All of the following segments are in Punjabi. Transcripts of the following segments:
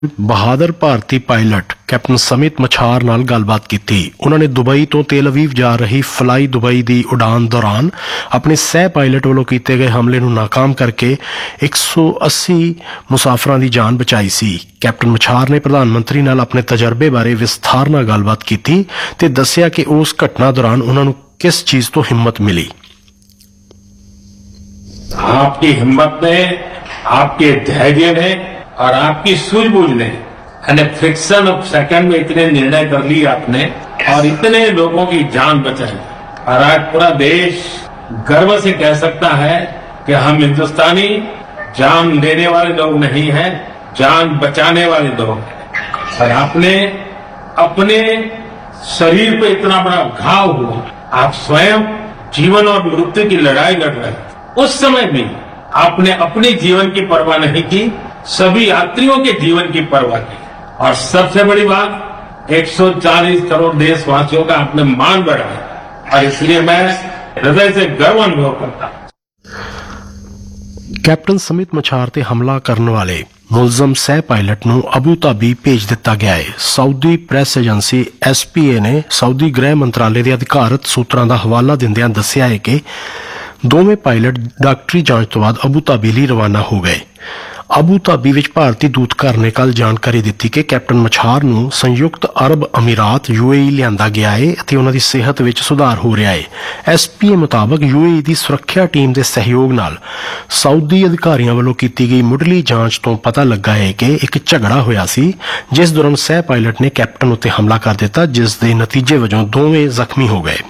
ਬਹਾਦਰ ਭਾਰਤੀ ਪਾਇਲਟ ਕੈਪਟਨ ਸਮਿਤ ਮਛਾਰ ਨਾਲ ਗੱਲਬਾਤ ਕੀਤੀ। ਉਹਨਾਂ ਨੇ ਦੁਬਈ ਤੋਂ ਤੇਲ ਅਵੀਵ ਜਾ ਰਹੀ ਫਲਾਈ ਦੁਬਈ ਦੀ ਉਡਾਨ ਦੌਰਾਨ ਆਪਣੇ ਸਹਿ ਪਾਇਲਟ ਵੱਲੋਂ ਕੀਤੇ ਗਏ ਹਮਲੇ ਨੂੰ ਨਾਕਾਮ ਕਰਕੇ 180 ਮੁਸਾਫਰਾਂ ਦੀ ਜਾਨ ਬਚਾਈ ਸੀ। ਕੈਪਟਨ ਮਛਾਰ ਨੇ ਪ੍ਰਧਾਨ ਮੰਤਰੀ ਨਾਲ ਆਪਣੇ ਤਜਰਬੇ ਬਾਰੇ ਵਿਸਥਾਰ ਨਾਲ ਗੱਲਬਾਤ ਕੀਤੀ ਤੇ ਦੱਸਿਆ ਕਿ ਉਸ ਘਟਨਾ ਦੌਰਾਨ ਉਹਨਾਂ ਨੂੰ ਕਿਸ ਚੀਜ਼ ਤੋਂ ਹਿੰਮਤ ਮਿਲੀ। आपकी हिम्मत ने, आपके धैर्य ने और आपकी सूझबूझ ने यानी फ्रिक्शन ऑफ सेकंड में इतने निर्णय कर लिए आपने और इतने लोगों की जान बचाई और आज पूरा देश गर्व से कह सकता है कि हम हिंदुस्तानी जान लेने वाले लोग नहीं हैं, जान बचाने वाले लोग हैं। और आपने अपने शरीर पे इतना बड़ा घाव हुआ, आप स्वयं जीवन और मृत्यु की लड़ाई लड़ रहे थे। उस समय भी आपने अपने जीवन की परवाह नहीं की, सभी यात्रियों के जीवन की परवाह की और सबसे बड़ी बात 140 करोड़ देशवासियों का आपने मान बढ़ाया और इसलिए मैं हृदय से गर्व अनुभव करता हूं। ਕੈਪਟਨ ਸਮਿਤ ਮਛਾਰ ਤੇ ਹਮਲਾ ਕਰਨ ਵਾਲੇ ਮੁਲਜ਼ਮ ਸਹਿ ਪਾਇਲਟ ਨੂੰ ਅਬੂ ਧਾਬੀ ਭੇਜ ਦਿੱਤਾ ਗਿਆ ਹੈ। ਸਾਊਦੀ ਪ੍ਰੈਸ ਏਜੰਸੀ SPA ਨੇ ਸਾਊਦੀ ਗ੍ਰਹਿ ਮੰਤਰਾਲੇ ਦੇ ਅਧਿਕਾਰਤ ਸੂਤਰਾਂ ਦਾ ਹਵਾਲਾ ਦਿੰਦਿਆਂ ਦੱਸਿਆ ਹੈ ਕਿ ਦੋਵੇਂ ਪਾਇਲਟ ਡਾਕਟਰੀ ਜਾਂਚ ਤੋਂ ਬਾਅਦ ਅਬੂ ਧਾਬੀ ਲਈ ਰਵਾਨਾ ਹੋ ਗਏ। ਅਬੂ ਧਾਬੀ ਵਿੱਚ ਭਾਰਤੀ ਦੂਤਘਰ ਨੇ ਕੱਲ੍ਹ ਜਾਣਕਾਰੀ ਦਿੱਤੀ ਕਿ ਕੈਪਟਨ ਮਛਾਰ ਨੂੰ ਸੰਯੁਕਤ ਅਰਬ ਅਮੀਰਾਤ UAE ਲਿਆਂਦਾ ਗਿਆ ਹੈ ਅਤੇ ਉਹਨਾਂ ਦੀ ਸਿਹਤ ਵਿੱਚ ਸੁਧਾਰ ਹੋ ਰਿਹਾ ਹੈ। SPA ਮੁਤਾਬਕ UAE ਦੀ ਸੁਰੱਖਿਆ ਟੀਮ ਦੇ ਸਹਿਯੋਗ ਨਾਲ ਸਾਊਦੀ ਅਧਿਕਾਰੀਆਂ ਵੱਲੋਂ ਕੀਤੀ ਗਈ ਮੁੱਢਲੀ ਜਾਂਚ ਤੋਂ ਪਤਾ ਲੱਗਾ ਹੈ ਕਿ ਇੱਕ ਝਗੜਾ ਹੋਇਆ ਸੀ ਜਿਸ ਦੌਰਾਨ ਸਹਿ ਪਾਇਲਟ ਨੇ ਕੈਪਟਨ ਉੱਤੇ ਹਮਲਾ ਕਰ ਦਿੱਤਾ, ਜਿਸ ਦੇ ਨਤੀਜੇ ਵਜੋਂ ਦੋਵੇਂ ਜ਼ਖਮੀ ਹੋ ਗਏ।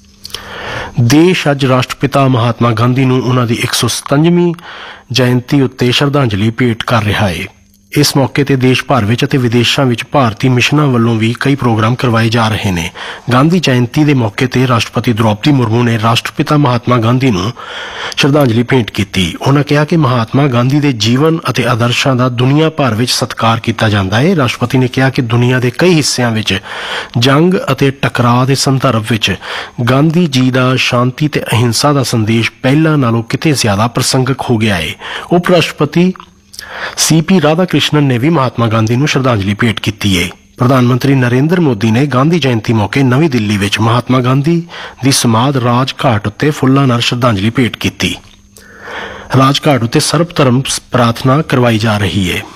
ਦੇਸ਼ ਅੱਜ ਰਾਸ਼ਟਰਪਿਤਾ ਮਹਾਤਮਾ ਗਾਂਧੀ ਨੂੰ ਉਹਨਾਂ ਦੀ 157ਵੀਂ ਜਯੰਤੀ ਉੱਤੇ ਸ਼ਰਧਾਂਜਲੀ ਭੇਟ ਕਰ ਰਿਹਾ ਹੈ। ਇਸ ਮੌਕੇ ਤੇ ਦੇਸ਼ ਭਰ ਵਿੱਚ ਅਤੇ ਵਿਦੇਸ਼ਾਂ ਵਿੱਚ ਭਾਰਤੀ ਮਿਸ਼ਨਾਂ ਵੱਲੋਂ ਵੀ ਕਈ ਪ੍ਰੋਗਰਾਮ ਕਰਵਾਏ ਜਾ ਰਹੇ ਨੇ। ਗਾਂਧੀ ਜਯੰਤੀ ਦੇ ਮੌਕੇ ਤੇ ਰਾਸ਼ਟਰਪਤੀ ਦ੍ਰੌਪਦੀ ਮੁਰਮੂ ਨੇ ਰਾਸ਼ਟਰਪਿਤਾ ਮਹਾਤਮਾ ਗਾਂਧੀ ਨੂੰ ਸ਼ਰਧਾਂਜਲੀ ਭੇਂਟ ਕੀਤੀ। ਉਹਨਾਂ ਕਿਹਾ ਕਿ ਮਹਾਤਮਾ ਗਾਂਧੀ ਦੇ ਜੀਵਨ ਅਤੇ ਆਦਰਸ਼ਾਂ ਦਾ ਦੁਨੀਆ ਭਰ ਵਿੱਚ ਸਤਿਕਾਰ ਕੀਤਾ ਜਾਂਦਾ ਹੈ। ਰਾਸ਼ਟਰਪਤੀ ਨੇ ਕਿਹਾ ਕਿ ਦੁਨੀਆ ਦੇ ਕਈ ਹਿੱਸਿਆਂ ਵਿੱਚ ਜੰਗ ਅਤੇ ਟਕਰਾਅ ਦੇ ਸੰਦਰਭ ਵਿੱਚ ਗਾਂਧੀ ਜੀ ਦਾ ਸ਼ਾਂਤੀ ਤੇ ਅਹਿੰਸਾ ਦਾ ਸੰਦੇਸ਼ ਪਹਿਲਾਂ ਨਾਲੋਂ ਕਿਤੇ ਜ਼ਿਆਦਾ ਪ੍ਰਸੰਗਕ ਹੋ ਗਿਆ ਹੈ। ਉਪ ਰਾਸ਼ਟਰਪਤੀ CP ਰਾਧਾਕ੍ਰਿਸ਼ਨਨ ਨੇ ਵੀ ਮਹਾਤਮਾ ਗਾਂਧੀ ਨੂੰ ਸ਼ਰਧਾਂਜਲੀ ਭੇਟ ਕੀਤੀ ਹੈ। ਪ੍ਰਧਾਨ ਮੰਤਰੀ ਨਰਿੰਦਰ ਮੋਦੀ ਨੇ ਗਾਂਧੀ ਜਯੰਤੀ ਮੌਕੇ ਨਵੀਂ ਦਿੱਲੀ ਵਿੱਚ ਮਹਾਤਮਾ ਗਾਂਧੀ ਦੀ ਸਮਾਧ ਰਾਜਘਾਟ ਉੱਤੇ ਫੁੱਲਾਂ ਨਾਲ ਸ਼ਰਧਾਂਜਲੀ ਭੇਟ ਕੀਤੀ। ਰਾਜਘਾਟ ਉੱਤੇ ਸਰਬ ਧਰਮ ਪ੍ਰਾਰਥਨਾ ਕਰਵਾਈ ਜਾ ਰਹੀ ਹੈ।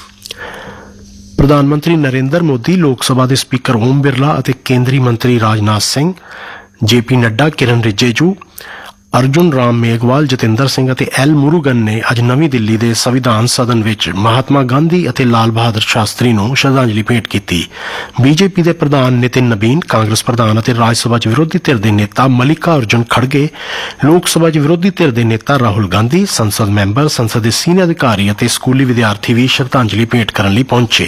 ਪ੍ਰਧਾਨ ਮੰਤਰੀ ਨਰਿੰਦਰ ਮੋਦੀ, ਲੋਕ ਸਭਾ ਦੇ ਸਪੀਕਰ ਓਮ ਬਿਰਲਾ ਅਤੇ ਕੇਂਦਰੀ ਮੰਤਰੀ ਰਾਜਨਾਥ ਸਿੰਘ, JP ਨੱਡਾ, ਕਿਰਨ ਰਿਜੇਜੂ, ਅਰਜੁਨ ਰਾਮ ਮੇਘਵਾਲ, ਜਤਿੰਦਰ ਸਿੰਘ ਅਤੇ L ਮੁਰੂਗਨ ਨੇ ਅੱਜ ਨਵੀਂ ਦਿੱਲੀ ਦੇ ਸੰਵਿਧਾਨ ਸਦਨ ਵਿੱਚ ਮਹਾਤਮਾ ਗਾਂਧੀ ਅਤੇ ਲਾਲ ਬਹਾਦਰ ਸ਼ਾਸਤਰੀ ਨੂੰ ਸ਼ਰਧਾਂਜਲੀ ਭੇਟ ਕੀਤੀ। BJP ਦੇ ਪ੍ਰਧਾਨ ਨਿਤਿਨ ਨਬੀਨ, ਕਾਂਗਰਸ ਪ੍ਰਧਾਨ ਅਤੇ ਰਾਜ ਸਭਾ 'ਚ ਵਿਰੋਧੀ ਧਿਰ ਦੇ ਨੇਤਾ ਮਲਿਕਾ ਅਰਜੁਨ ਖੜਗੇ, ਲੋਕ ਸਭਾ 'ਚ ਵਿਰੋਧੀ ਧਿਰ ਦੇ ਨੇਤਾ ਰਾਹੁਲ ਗਾਂਧੀ, ਸੰਸਦ ਮੈਂਬਰ, ਸੰਸਦ ਦੇ ਸੀਨੀਅਰ ਅਧਿਕਾਰੀ ਅਤੇ ਸਕੂਲੀ ਵਿਦਿਆਰਥੀ ਵੀ ਸ਼ਰਧਾਂਜਲੀ ਭੇਟ ਕਰਨ ਲਈ ਪਹੁੰਚੇ।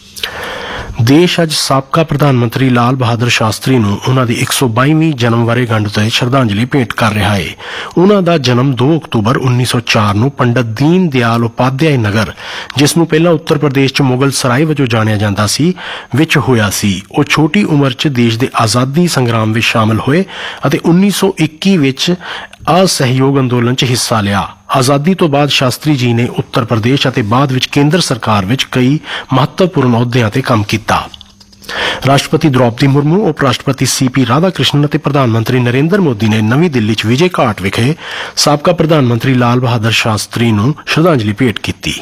ਦੇਸ਼ ਅੱਜ ਸਾਬਕਾ ਪ੍ਰਧਾਨ ਮੰਤਰੀ ਲਾਲ ਬਹਾਦਰ ਸ਼ਾਸਤਰੀ ਨੂੰ ਉਹਨਾਂ ਦੀ 122ਵੀਂ ਜਨਮ ਵਰ੍ਹੇਗੰਢ ਤੇ ਸ਼ਰਧਾਂਜਲੀ ਭੇਟ ਕਰ ਰਿਹਾ ਹੈ। ਉਹਨਾਂ ਦਾ ਜਨਮ 2 ਅਕਤੂਬਰ 1904 ਨੂੰ ਪੰਡਤ ਦੀਨ ਦਿਆਲ ਉਪਾਧਿਆਏ ਨਗਰ, ਜਿਸ ਨੂੰ ਪਹਿਲਾਂ ਉੱਤਰ ਪ੍ਰਦੇਸ਼ 'ਚ ਮੁਗਲ ਸਰਾਏ ਵਜੋਂ ਜਾਣਿਆ ਜਾਂਦਾ ਸੀ, ਵਿੱਚ ਹੋਇਆ ਸੀ। ਉਹ ਛੋਟੀ ਉਮਰ 'ਚ ਦੇਸ਼ ਦੇ ਆਜ਼ਾਦੀ ਸੰਗਰਾਮ ਵਿੱਚ ਸ਼ਾਮਲ ਹੋਏ ਅਤੇ 1921 ਵਿੱਚ ਅਸਹਿਯੋਗ ਅੰਦੋਲਨ 'ਚ ਹਿੱਸਾ ਲਿਆ। ਆਜ਼ਾਦੀ ਤੋਂ ਬਾਅਦ ਸ਼ਾਸਤਰੀ ਜੀ ਨੇ ਉੱਤਰ ਪ੍ਰਦੇਸ਼ ਅਤੇ ਬਾਅਦ ਵਿੱਚ ਕੇਂਦਰ ਸਰਕਾਰ ਵਿੱਚ ਕਈ ਮਹੱਤਵਪੂਰਨ ਅਹੁਦਿਆਂ ਤੇ ਕੰਮ ਕੀਤਾ। ਰਾਸ਼ਟਰਪਤੀ ਦ੍ਰੌਪਦੀ ਮੁਰਮੂ, ਉਪ ਰਾਸ਼ਟਰਪਤੀ CP ਰਾਧਾਕ੍ਰਿਸ਼ਨਨ ਅਤੇ ਪ੍ਰਧਾਨ ਮੰਤਰੀ ਨਰਿੰਦਰ ਮੋਦੀ ਨੇ ਨਵੀਂ ਦਿੱਲੀ 'ਚ ਵਿਜੇ ਘਾਟ ਵਿਖੇ ਸਾਬਕਾ ਪ੍ਰਧਾਨ ਮੰਤਰੀ ਲਾਲ ਬਹਾਦਰ ਸ਼ਾਸਤਰੀ ਨੂੰ ਸ਼ਰਧਾਂਜਲੀ ਭੇਟ ਕੀਤੀ।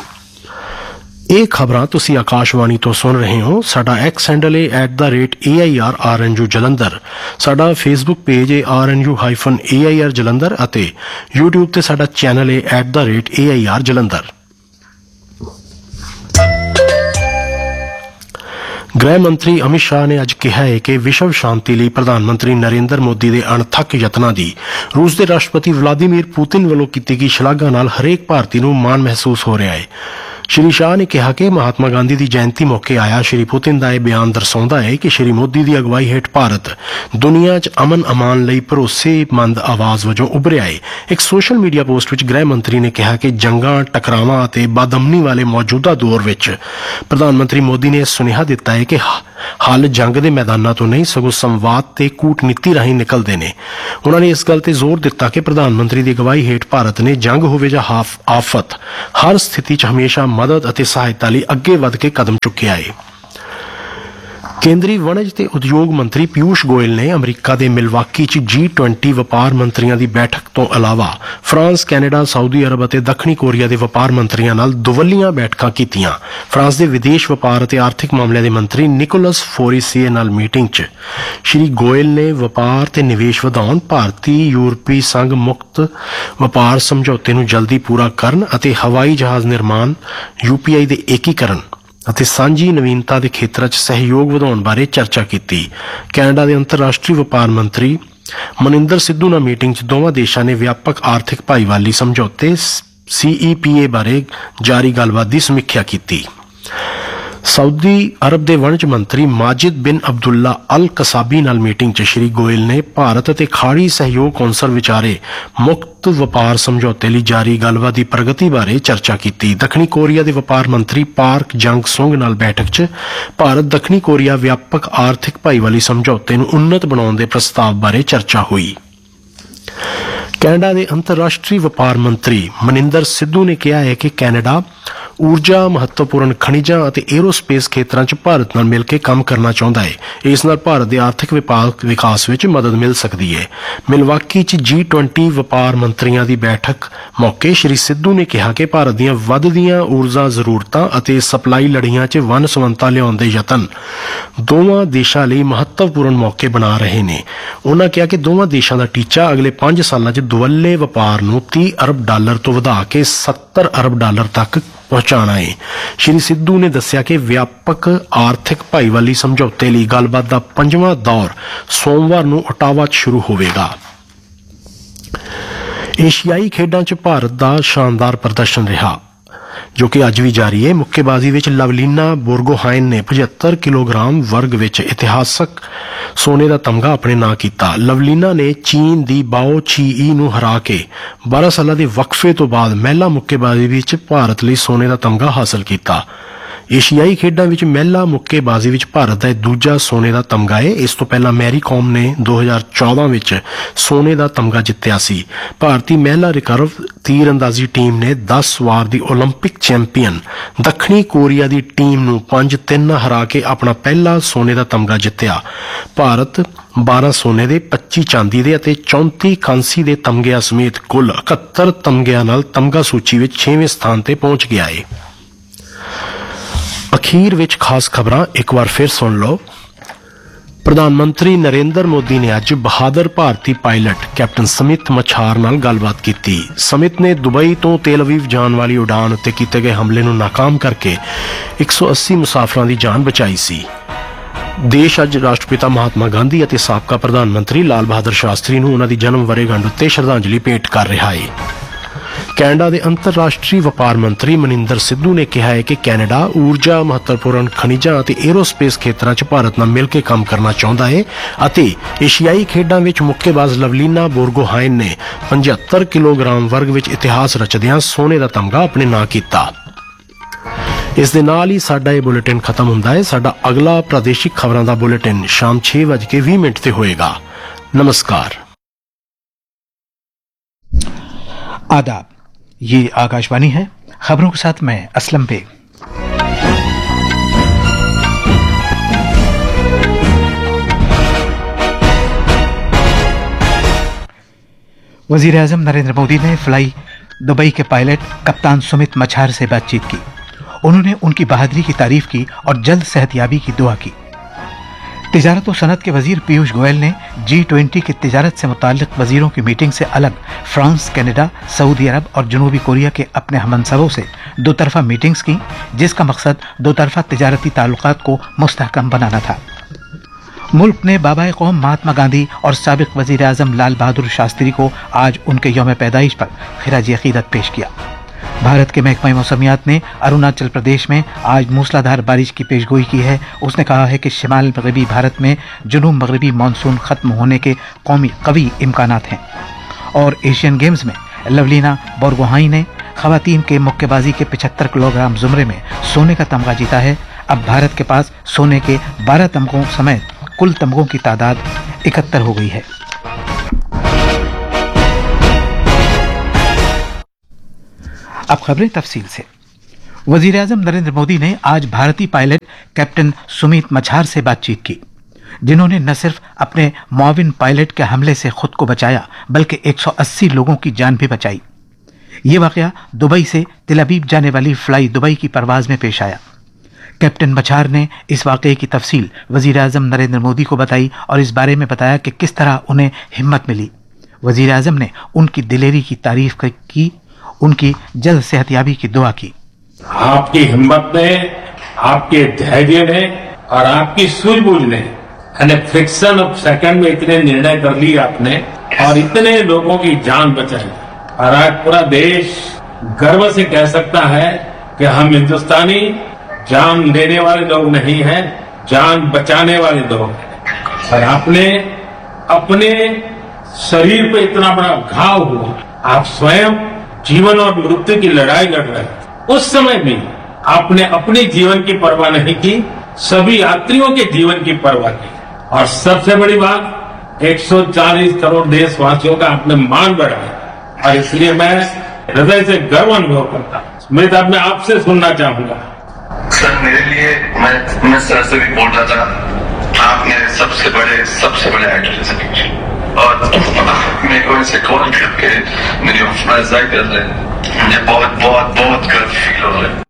ਇਹ ਖਬਰਾਂ ਤੁਸੀਂ ਆਕਾਸ਼ਵਾਣੀ ਤੋਂ ਸੁਣ ਰਹੇ ਹੋ। ਸਾਡਾ X ਹੈਂਡਲ ਹੈ @AIR RNU ਜਲੰਧਰ। ਸਾਡਾ ਫੇਸਬੁੱਕ ਪੇਜ ਹੈ RNU-AIR ਜਲੰਧਰ ਅਤੇ YouTube ਤੇ ਸਾਡਾ ਚੈਨਲ ਹੈ @AIR ਜਲੰਧਰ। ਗ੍ਰਹਿ ਮੰਤਰੀ ਅਮਿਤ ਸ਼ਾਹ ਨੇ ਅੱਜ ਕਿਹਾ ਹੈ ਕਿ ਵਿਸ਼ਵ ਸ਼ਾਂਤੀ ਲਈ ਪ੍ਰਧਾਨ ਮੰਤਰੀ ਨਰਿੰਦਰ ਮੋਦੀ ਦੇ ਅਣਥੱਕ ਯਤਨਾਂ ਦੀ ਰੂਸ ਦੇ ਰਾਸ਼ਟਰਪਤੀ ਵਲਾਦੀਮੀਰ ਪੁਤਿਨ ਵੱਲੋਂ ਕੀਤੀ ਗਈ ਸ਼ਲਾਘਾ ਨਾਲ ਹਰੇਕ ਭਾਰਤੀ ਨੂੰ ਮਾਣ ਮਹਿਸੂਸ ਹੋ ਰਿਹਾ ਹੈ। ਸ਼੍ਰੀ ਸ਼ਾਹ ਨੇ ਕਿਹਾ ਕਿ ਮਹਾਤਮਾ ਗਾਂਧੀ ਦੀ ਜਯੰਤੀ ਮੌਕੇ ਆਇਆ ਸ਼੍ਰੀ ਪੁਤਿਨ ਦਾ ਇਹ ਬਿਆਨ ਦਰਸਾਉਂਦਾ ਹੈ ਕਿ ਸ਼੍ਰੀ ਮੋਦੀ ਦੀ ਅਗਵਾਈ ਹੇਠ ਭਾਰਤ ਦੁਨੀਆ 'ਚ ਅਮਨ ਅਮਾਨ ਲਈ ਭਰੋਸੇਮੰਦ ਆਵਾਜ਼ ਵਜੋਂ ਉੱਭਰਿਆ ਹੈ। ਇੱਕ ਸੋਸ਼ਲ ਮੀਡੀਆ ਪੋਸਟ ਵਿੱਚ ਗ੍ਰਹਿ ਮੰਤਰੀ ਨੇ ਕਿਹਾ ਕਿ ਜੰਗਾਂ, ਟਕਰਾਵਾਂ ਅਤੇ ਬਦਅਮਨੀ ਵਾਲੇ ਮੌਜੂਦਾ ਦੌਰ ਵਿੱਚ ਪ੍ਰਧਾਨ ਮੰਤਰੀ ਮੋਦੀ ਨੇ ਸੁਨੇਹਾ ਦਿੱਤਾ ਹੈ ਕਿ ਹੱਲ ਜੰਗ ਦੇ ਮੈਦਾਨਾਂ ਤੋਂ ਨਹੀਂ ਸਗੋਂ ਸੰਵਾਦ ਤੇ ਕੂਟਨੀਤੀ ਰਾਹੀਂ ਨਿਕਲਦੇ ਨੇ। ਉਹਨਾਂ ਨੇ ਇਸ ਗੱਲ ਤੇ ਜ਼ੋਰ ਦਿੱਤਾ ਕਿ ਪ੍ਰਧਾਨ ਮੰਤਰੀ ਦੀ ਅਗਵਾਈ ਹੇਠ ਭਾਰਤ ਨੇ ਜੰਗ ਹੋਵੇ ਜਾਂ ਆਫਤ ਹਰ ਸਥਿਤੀ 'ਚ ਹਮੇਸ਼ਾ ਮਦਦ ਅਤੇ ਸਹਾਇਤਾ ਲਈ ਅੱਗੇ ਵਧ ਕੇ ਕਦਮ ਚੁੱਕਿਆ ਹੈ। ਕੇਂਦਰੀ ਵਣਜ ਤੇ ਉਦਯੋਗ ਮੰਤਰੀ ਪਿਊਸ਼ ਗੋਇਲ ਨੇ ਅਮਰੀਕਾ ਦੇ ਮਿਲਵਾਕੀ 'ਚ G20 ਵਪਾਰ ਮੰਤਰੀਆਂ ਦੀ ਬੈਠਕ ਤੋਂ ਇਲਾਵਾ ਫਰਾਂਸ, ਕੈਨੇਡਾ, ਸਾਊਦੀ ਅਰਬ ਅਤੇ ਦੱਖਣੀ ਕੋਰੀਆ ਦੇ ਵਪਾਰ ਮੰਤਰੀਆਂ ਨਾਲ ਦੁਵੱਲੀਆਂ ਬੈਠਕਾਂ ਕੀਤੀਆਂ। ਫਰਾਂਸ ਦੇ ਵਿਦੇਸ਼ ਵਪਾਰ ਅਤੇ ਆਰਥਿਕ ਮਾਮਲਿਆਂ ਦੇ ਮੰਤਰੀ ਨਿਕੋਲਸ ਫੋਰੀਸੀਏ ਨਾਲ ਮੀਟਿੰਗ ਚ ਸ਼੍ਰੀ ਗੋਇਲ ਨੇ ਵਪਾਰ ਤੇ ਨਿਵੇਸ਼ ਵਧਾਉਣ, ਭਾਰਤੀ ਯੂਰਪੀ ਸੰਘ ਮੁਕਤ ਵਪਾਰ ਸਮਝੌਤੇ ਨੂੰ ਜਲਦੀ ਪੂਰਾ ਕਰਨ ਅਤੇ ਹਵਾਈ ਜਹਾਜ਼ ਨਿਰਮਾਣ, UPI ਦੇ ਏਕੀਕਰਨ ਅਤੇ ਸਾਂਝੀ ਨਵੀਨਤਾ ਦੇ ਖੇਤਰਾਂ 'ਚ ਸਹਿਯੋਗ ਵਧਾਉਣ ਬਾਰੇ ਚਰਚਾ ਕੀਤੀ। ਕੈਨੇਡਾ ਦੇ ਅੰਤਰਰਾਸ਼ਟਰੀ ਵਪਾਰ ਮੰਤਰੀ ਮਨਿੰਦਰ ਸਿੱਧੂ ਨਾਲ ਮੀਟਿੰਗ 'ਚ ਦੋਵਾਂ ਦੇਸ਼ਾਂ ਨੇ ਵਿਆਪਕ ਆਰਥਿਕ ਭਾਈਵਾਲੀ ਸਮਝੌਤੇ CEPA ਬਾਰੇ ਜਾਰੀ ਗੱਲਬਾਤ ਦੀ ਸਮੀਖਿਆ ਕੀਤੀ। ਸਾਊਦੀ ਅਰਬ ਦੇ ਵਣਜ ਮੰਤਰੀ ਮਾਜਿਦ ਬਿਨ ਅਬਦੁੱਲਾ ਅਲ ਕਸਾਬੀ ਨਾਲ ਮੀਟਿੰਗ 'ਚ ਸ਼੍ਰੀ ਗੋਇਲ ਨੇ ਭਾਰਤ ਅਤੇ ਖਾੜੀ ਸਹਿਯੋਗ ਕੌਂਸਲ ਵਿਚਾਰੇ ਮੁਕਤ ਵਪਾਰ ਸਮਝੌਤੇ ਲਈ ਜਾਰੀ ਗੱਲਬਾਤ ਦੀ ਪ੍ਰਗਤੀ ਬਾਰੇ ਚਰਚਾ ਕੀਤੀ। ਦੱਖਣੀ ਕੋਰੀਆ ਦੇ ਵਪਾਰ ਮੰਤਰੀ ਪਾਰਕ ਜੰਗ ਸੁੰਗ ਨਾਲ ਬੈਠਕ 'ਚ ਭਾਰਤ ਦੱਖਣੀ ਕੋਰੀਆ ਵਿਆਪਕ ਆਰਥਿਕ ਭਾਈਵਾਲੀ ਸਮਝੌਤੇ ਨੂੰ ਉੱਨਤ ਬਣਾਉਣ ਦੇ ਪ੍ਰਸਤਾਵ ਬਾਰੇ ਚਰਚਾ ਹੋਈ। ਕੈਨੇਡਾ ਦੇ ਅੰਤਰਰਾਸ਼ਟਰੀ ਵਪਾਰ ਮੰਤਰੀ ਮਨਿੰਦਰ ਸਿੱਧੂ ਨੇ ਕਿਹਾ ਹੈ ਕਿ ਕੈਨੇਡਾ ਊਰਜਾ, ਮਹੱਤਵਪੂਰਨ ਖਣਿਜਾਂ ਅਤੇ ਏਰੋਸਪੇਸ ਖੇਤਰਾਂ 'ਚ ਭਾਰਤ ਨਾਲ ਮਿਲ ਕੇ ਕੰਮ ਕਰਨਾ ਚਾਹੁੰਦਾ ਹੈ। ਇਸ ਨਾਲ ਭਾਰਤ ਦੇ ਆਰਥਿਕ ਵਿਕਾਸ ਵਿੱਚ ਮਦਦ ਮਿਲ ਸਕਦੀ ਹੈ। ਮਿਲਵਾਕੀ 'ਚ G20 ਵਪਾਰ ਮੰਤਰੀਆਂ ਦੀ ਬੈਠਕ ਮੌਕੇ ਸ਼੍ਰੀ ਸਿੱਧੂ ਨੇ ਕਿਹਾ ਕਿ ਭਾਰਤ ਦੀਆਂ ਵੱਧਦੀਆਂ ਊਰਜਾ ਜ਼ਰੂਰਤਾਂ ਅਤੇ ਸਪਲਾਈ ਲੜੀਆਂ 'ਚ ਵੰਨ-ਸੁਵੰਨਤਾ ਲਿਆਉਣ ਦੇ ਯਤਨ ਦੋਵਾਂ ਦੇਸ਼ਾਂ ਲਈ ਮਹੱਤਵਪੂਰਨ ਮੌਕੇ ਬਣਾ ਰਹੇ ਨੇ। ਉਨ੍ਹਾਂ ਕਿਹਾ ਕਿ ਦੋਵਾਂ ਦੇਸ਼ਾਂ ਦਾ ਟੀਚਾ ਅਗਲੇ 5 ਸਾਲਾਂ 'ਚ ਦੁਵੱਲੇ ਵਪਾਰ ਨੂੰ $30 ਅਰਬ ਤੋਂ ਵਧਾ ਕੇ $70 ਅਰਬ ਤੱਕ ਪਹੁੰਚਾਉਣਾ ਹੈ। ਸ਼੍ਰੀ ਸਿੱਧੂ ਨੇ ਦੱਸਿਆ ਕਿ ਵਿਆਪਕ ਆਰਥਿਕ ਭਾਈਵਾਲੀ ਸਮਝੌਤੇ ਲਈ ਗੱਲਬਾਤ ਦਾ 5ਵਾਂ ਦੌਰ ਸੋਮਵਾਰ ਨੂੰ ਓਟਾਵਾ 'ਚ ਸ਼ੁਰੂ ਹੋਵੇਗਾ। ਏਸ਼ੀਆਈ ਖੇਡਾਂ 'ਚ ਭਾਰਤ ਦਾ ਸ਼ਾਨਦਾਰ ਪ੍ਰਦਰਸ਼ਨ ਰਿਹਾ ਜੋ ਕਿ ਅੱਜ ਵੀ ਜਾਰੀ ਹੈ। ਮੁੱਕੇਬਾਜ਼ੀ ਵਿੱਚ ਲਵਲੀਨਾ ਬੋਰਗੋਹਾਈਨ ਨੇ 75 ਕਿਲੋਗ੍ਰਾਮ ਵਰਗ ਵਿੱਚ ਇਤਿਹਾਸਕ ਸੋਨੇ ਦਾ ਤਮਗਾ ਆਪਣੇ ਨਾਂ ਕੀਤਾ। ਲਵਲੀਨਾ ਨੇ ਚੀਨ ਦੀ ਬਾਓ ਚੀ ਨੂੰ ਹਰਾ ਕੇ 12 ਸਾਲਾਂ ਦੇ ਵਕਫੇ ਤੋਂ ਬਾਅਦ ਮਹਿਲਾ ਮੁੱਕੇਬਾਜ਼ੀ ਵਿੱਚ ਭਾਰਤ ਲਈ ਸੋਨੇ ਦਾ ਤਮਗਾ ਹਾਸਲ ਕੀਤਾ। ਏਸ਼ੀਆਈ ਖੇਡਾਂ ਵਿੱਚ ਮਹਿਲਾ ਮੁੱਕੇਬਾਜ਼ੀ ਵਿੱਚ ਭਾਰਤ ਦਾ ਇਹ ਦੂਜਾ ਸੋਨੇ ਦਾ ਤਮਗਾ ਹੈ। ਇਸ ਤੋਂ ਪਹਿਲਾਂ ਮੈਰੀ ਕਾਮ ਨੇ 2014 ਵਿੱਚ ਸੋਨੇ ਦਾ ਤਮਗਾ ਜਿੱਤਿਆ ਸੀ। ਭਾਰਤੀ ਮਹਿਲਾ ਰਿਕਰਵ ਤੀਰਅੰਦਾਜ਼ੀ ਟੀਮ ਨੇ 10 ਵਾਰ ਦੀ ਓਲੰਪਿਕ ਚੈਂਪੀਅਨ ਦੱਖਣੀ ਕੋਰੀਆ ਦੀ ਟੀਮ ਨੂੰ 5-3 ਹਰਾ ਕੇ ਆਪਣਾ ਪਹਿਲਾ ਸੋਨੇ ਦਾ ਤਮਗਾ ਜਿੱਤਿਆ। ਭਾਰਤ 12 ਸੋਨੇ ਦੇ, 25 ਚਾਂਦੀ ਦੇ ਅਤੇ 34 ਕਾਂਸੀ ਦੇ ਤਮਗਿਆਂ ਸਮੇਤ ਕੁੱਲ 71 ਤਮਗਿਆਂ ਨਾਲ ਤਮਗਾ ਸੂਚੀ ਵਿੱਚ 6ਵੇਂ ਸਥਾਨ ਤੇ ਪਹੁੰਚ ਗਿਆ ਹੈ। ਅਖੀਰ ਵਿੱਚ ਖਾਸ ਖਬਰਾਂ ਇੱਕ ਵਾਰ ਫਿਰ ਸੁਣ ਲਓ। ਪ੍ਰਧਾਨ ਮੰਤਰੀ ਨਰਿੰਦਰ ਮੋਦੀ ਨੇ ਅੱਜ ਬਹਾਦਰ ਭਾਰਤੀ ਪਾਇਲਟ ਕੈਪਟਨ ਸਮਿਤ ਮਛਾਰ ਨਾਲ ਗੱਲਬਾਤ ਕੀਤੀ। ਸਮਿਤ ਨੇ ਦੁਬਈ ਤੋਂ ਤੇਲ ਅਵੀਵ ਜਾਣ ਵਾਲੀ ਉਡਾਨ ਉੱਤੇ ਕੀਤੇ ਗਏ ਹਮਲੇ ਨੂੰ ਨਾਕਾਮ ਕਰਕੇ 180 ਮੁਸਾਫਰਾਂ ਦੀ ਜਾਨ ਬਚਾਈ ਸੀ। ਦੇਸ਼ ਅੱਜ ਰਾਸ਼ਟਰਪਿਤਾ ਮਹਾਤਮਾ ਗਾਂਧੀ ਅਤੇ ਸਾਬਕਾ ਪ੍ਰਧਾਨ ਮੰਤਰੀ ਲਾਲ ਬਹਾਦਰ ਸ਼ਾਸਤਰੀ ਨੂੰ ਉਨ੍ਹਾਂ ਦੀ ਜਨਮ ਵਰ੍ਹੇਗੰਢ ਉੱਤੇ ਸ਼ਰਧਾਂਜਲੀ ਭੇਂਟ ਕਰ ਰਿਹਾ ਹੈ। ਕੈਨੇਡਾ ਦੇ ਅੰਤਰਰਾਸ਼ਟਰੀ ਵਪਾਰ ਮੰਤਰੀ ਮਨਿੰਦਰ ਸਿੱਧੂ ਨੇ ਕਿਹਾ ਹੈ ਕਿ ਕੈਨੇਡਾ ਊਰਜਾ, ਮਹੱਤਵਪੂਰਨ ਖਣਿਜਾਂ ਅਤੇ ਏਰੋਸਪੇਸ ਖੇਤਰਾਂ 'ਚ ਭਾਰਤ ਨਾਲ ਮਿਲ ਕੇ ਕੰਮ ਕਰਨਾ ਚਾਹੁੰਦਾ ਹੈ ਅਤੇ ਏਸ਼ੀਆਈ ਖੇਡਾਂ ਵਿੱਚ ਮੁੱਕੇਬਾਜ਼ ਲਵਲੀਨਾ ਬੋਰਗੋਹਾਈਨ ਨੇ 75 ਕਿਲੋਗ੍ਰਾਮ ਵਰਗ ਵਿੱਚ ਇਤਿਹਾਸ ਰਚਦਿਆਂ ਸੋਨੇ ਦਾ ਤਮਗਾ ਆਪਣੇ ਨਾਂ ਕੀਤਾ। ਇਸ ਦੇ ਨਾਲ ਹੀ ਸਾਡਾ ਇਹ ਬੁਲੇਟਿਨ ਖਤਮ ਹੁੰਦਾ ਹੈ। ਸਾਡਾ ਅਗਲਾ ਪ੍ਰਾਦੇਸ਼ਿਕ ਖਬਰਾਂ ਦਾ ਬੁਲੇਟਿਨ ਸ਼ਾਮ 6:20 ਤੇ ਹੋਏਗਾ। नमस्कार। आदाब, ये आकाशवाणी है। खबरों के साथ मैं असलम बेग। वजीर आजम नरेंद्र मोदी ने फ्लाई दुबई के पायलट कप्तान सुमित मछार से बातचीत की। उन्होंने उनकी बहादुरी की तारीफ की और जल्द सेहतयाबी की दुआ की। तिजारत और सनत के वजीर पीयूष गोयल ने G20 की तिजारत से मुताल्लिक वजीरों की मीटिंग से अलग फ्रांस, कनाडा, सऊदी अरब और जनूबी कोरिया के अपने हमनसबों से दो तरफा मीटिंग्स की, जिसका मकसद दो तरफा तिजारती ताल्लुकात को मुस्तहकम बनाना था। मुल्क ने बाबाए कौम महात्मा गांधी और साबिक वजीर आजम लाल बहादुर शास्त्री को आज उनके यौम पैदाइश पर खिराज अकीदत पेश किया। भारत के महकमा मौसमियात ने अरुणाचल प्रदेश में आज मूसलाधार बारिश की पेशगोई की है। उसने कहा है कि शिमाल मगरबी भारत में जुनूब मगरबी मानसून खत्म होने के कवी इम्कानात हैं। और एशियन गेम्स में लवलीना बोरगोहाई ने खवातीन के मुक्केबाजी के 75 किलोग्राम जुमरे में सोने का तमगा जीता है। अब भारत के पास सोने के 12 तमगों समेत कुल तमगों की तादाद 71 हो गई है। अब खबरें तफसील से। वजीर आजम नरेंद्र मोदी ने आज भारतीय पायलट कैप्टन सुमित मछार से बातचीत की, जिन्होंने न सिर्फ अपने मुआविन पायलट के हमले से खुद को बचाया बल्कि 180 लोगों की जान भी बचाई। ये वाकया दुबई से तिल अबीब जाने वाली फ्लाई दुबई की परवाज में पेश आया। कैप्टन मछार ने इस वाकये की तफसील वजीर आजम नरेंद्र मोदी को बताई और इस बारे में बताया कि किस तरह उन्हें हिम्मत मिली। वजीर आजम ने उनकी दिलेरी की तारीफ की, उनकी जल्द सेहतयाबी की दुआ की। आपकी हिम्मत ने, आपके धैर्य ने और आपकी सूझबूझ ने फ्रिक्शन ऑफ सेकंड में इतने निर्णय कर लिए आपने और इतने लोगों की जान बचाई। और आज पूरा देश गर्व से कह सकता है कि हम हिंदुस्तानी जान लेने वाले लोग नहीं हैं, जान बचाने वाले लोग हैं। और आपने अपने शरीर पे इतना बड़ा घाव हुआ, आप स्वयं जीवन और मृत्यु की लड़ाई लड़ रहे थे। उस समय भी आपने अपने जीवन की परवाह नहीं की, सभी यात्रियों के जीवन की परवाह की। और सबसे बड़ी बात, 140 करोड़ देशवासियों का आपने मान बढ़ाया। और इसलिए मैं हृदय से गर्व अनुभव करता हूं। मैं अब मैं आपसे सुनना चाहूंगा। सर, मेरे लिए मैं सर से भी बोल रहा था, आप मेरे सबसे बड़े एक्टर हैं और मेरे को इनसे कॉल करके मेरी हौसला अफजाई कर रहे हैं। मुझे बहुत गर्व फील हो रहा है।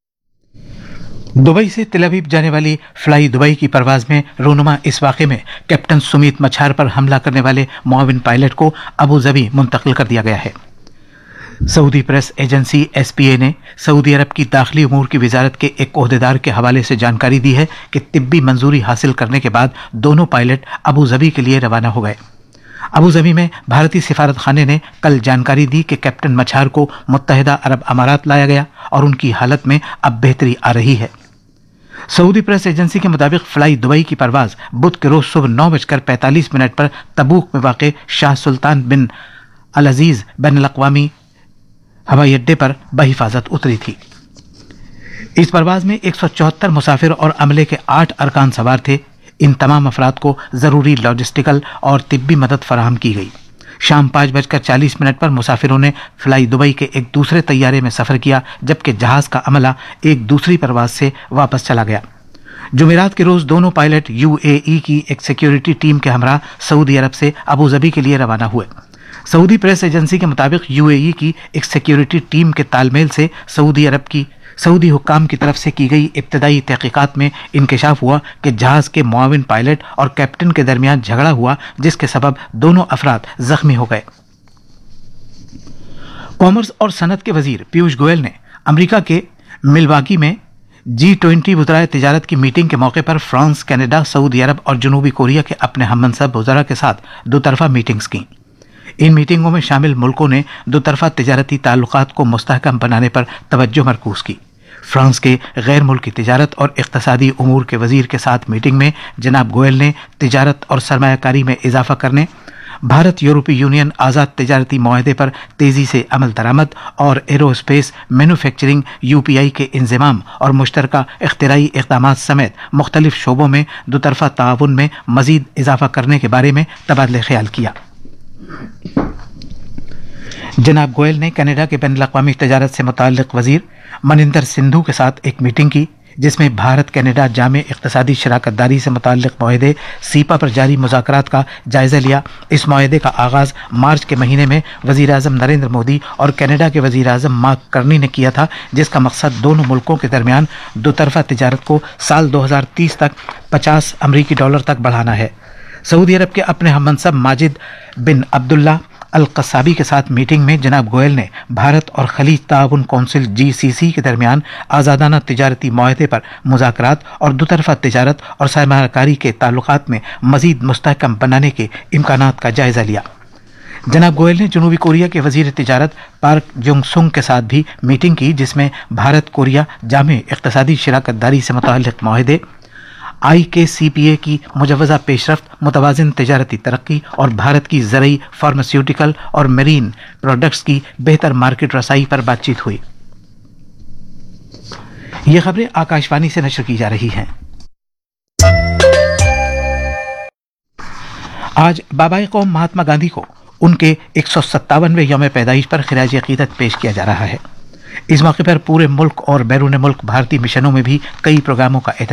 दुबई से तिल अबीब जाने वाली फ्लाई दुबई की परवाज में रोनुमा इस वाक़े में कैप्टन सुमित मछार पर हमला करने वाले मुआविन पायलट को अबू धाबी मुंतकिल कर दिया गया है। सऊदी प्रेस एजेंसी एसपीए ने सऊदी अरब की दाखिली उमूर की वजारत के एक ओहदेदार के हवाले से जानकारी दी है कि तिब्बी मंजूरी हासिल करने के बाद दोनों पायलट अबू धाबी के लिए रवाना हो गए। अबू धाबी में भारतीय सिफारत खाने ने कल जानकारी दी कि कैप्टन मछार को मुत्तहिदा अरब अमारात लाया गया और उनकी हालत में अब बेहतरी आ रही है। सऊदी प्रेस एजेंसी के मुताबिक फ्लाई दुबई की परवाज बुध के रोज सुबह 9:45 पर तबूक में वाक़ शाह सुल्तान बिन अल अजीज बैनुल अक़वामी हवाई अड्डे पर बहिफाजत उतरी थी। इस परवाज में 174 मुसाफिर और अमले के 8 अरकान सवार थे। इन तमाम अफराद को जरूरी लॉजिस्टिकल और तिब्बी मदद फराहम की गई। शाम 5:40 पर मुसाफिरों ने फ्लाई दुबई के एक दूसरे तैयारे में सफर किया, जबकि जहाज का अमला एक दूसरी परवाज से वापस चला गया। जुमेरात के रोज दोनों पायलट यूएई की एक सिक्योरिटी टीम के हमरा सऊदी अरब से अबू धाबी के लिए रवाना हुए। सऊदी प्रेस एजेंसी के मुताबिक यूएई की एक सिक्योरिटी टीम के तालमेल से सऊदी हुक्काम की तरफ से की गई इब्तदाई तहकीकात में इंकशाफ हुआ कि जहाज के मुआविन पायलट और कैप्टन के दरमियान झगड़ा हुआ, जिसके सबब दोनों अफराद जख्मी हो गए। कॉमर्स और सनत के वजीर पीयूष गोयल ने अमेरिका के मिलवाकी में G20 वज़राए तिजारत की मीटिंग के मौके पर फ्रांस, कनाडा, सऊदी अरब और जनूबी कोरिया के अपने हममनसब वज़रा के साथ दोतरफा मीटिंग्स की। इन मीटिंगों में शामिल मुल्कों ने दोतरफा तिजारती ताल्लुकात को मुस्तहकम बनाने पर तवज्जो मरकूज की। फ्रांस के गैर मुल्की तिजारत और इक़्तिसादी उमूर के वजीर के साथ मीटिंग में जनाब गोयल ने तिजारत और सरमायाकारी में इजाफा करने, भारत यूरोपीय यूनियन आज़ाद तिजारती मुआहदे पर तेज़ी से अमल दरामद और एरोस्पेस मैन्युफैक्चरिंग UPI के इंज़माम और मुश्तरका इख्तिराई इक़दामात समेत मुख्तलिफ शोबों में दोतरफा ताउन में मज़ीद इजाफा करने के बारे में तबादले ख्याल किया। जनाब गोयल ने कनाडा के बैनुल अक़वामी तिजारत से मुताल्लिक़ वज़ीर मनिंदर सिंधु के साथ एक मीटिंग की, जिसमें भारत कनाडा जामे इक़्तिसादी शराकतदारी से मुताल्लिक़ मुआहदे सीपा पर जारी मुज़ाकरात का जायज़ा लिया। इस मुआहदे का आगाज़ मार्च के महीने में वज़ीर आज़म नरेंद्र मोदी और कनाडा के वज़ीर आज़म मार्क कर्नी ने किया था, जिसका मकसद दोनों मुल्कों के दरमियान दोतरफा तिजारत को साल 2030 तक $50 अमरीकी तक बढ़ाना है। सऊदी अरब के अपने हममनसब माजिद बिन अब्दुल्ला अल क़साबी के साथ मीटिंग में जनाब गोयल ने भारत और खलीज ताउन कौंसिल GCC के दरमियान आज़ादाना तिजारती मुआहदे पर मुज़ाकरात और दोतरफा तिजारत और सरमायाकारी के ताल्लुकात में मज़ीद मुस्तहकम बनाने के इम्कानात का जायज़ा लिया। जनाब गोयल ने जनूबी कोरिया के वज़ीर तिजारत पार्क जुंग-सुंग के साथ भी मीटिंग की, जिसमें भारत कोरिया जामे इक़्तिसादी शराकतदारी से मुताल्लिक़ मुआहदे, IKCPA की मुजव्वज़ा पेशरफ्त, मुतवाज़िन तिजारती तरक्की और भारत की ज़रई, फार्मास्यूटिकल और मरीन प्रोडक्ट्स की बेहतर मार्केट रसाई पर बातचीत हुई। ये खबरें आकाशवाणी से नशर की जा रही हैं। आज बाबाए कौम महात्मा गांधी को उनके 157वें यौम पैदाइश पर खिराज अकीदत पेश किया जा रहा है। इस मौके पर पूरे मुल्क और बैरून मुल्क भारतीय मिशनों में भी कई प्रोग्रामों का